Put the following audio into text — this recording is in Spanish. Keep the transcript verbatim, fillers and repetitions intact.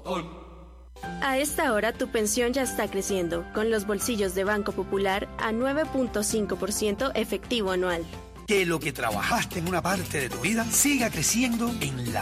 A esta hora tu pensión ya está creciendo, con los bolsillos de Banco Popular a nueve punto cinco por ciento efectivo anual. Que lo que trabajaste en una parte de tu vida siga creciendo en la